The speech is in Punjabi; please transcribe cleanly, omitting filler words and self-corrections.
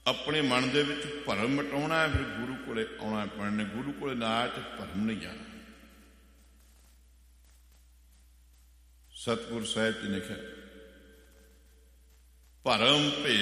ਆਪਣੇ ਮਨ ਦੇ ਵਿੱਚ ਭਰਮ ਮਿਟਾਉਣਾ ਹੈ, ਫਿਰ ਗੁਰੂ ਕੋਲੇ ਆਉਣਾ ਪੈਣਾ। ਗੁਰੂ ਕੋਲੇ ਨਾ ਆਇਆ ਤੇ ਭਰਮ ਨਹੀਂ ਜਾਣਾ। ਸਤਿਗੁਰ ਸਾਹਿਬ ਜੀ ਨੇ ਕਿਹਾ ਭਰਮ ਭੇ